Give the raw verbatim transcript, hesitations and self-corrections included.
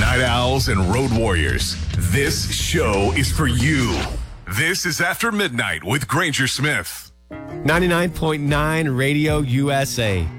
Night owls and road warriors, this show is for you. This is After Midnight with Granger Smith. ninety-nine point nine Radio U S A.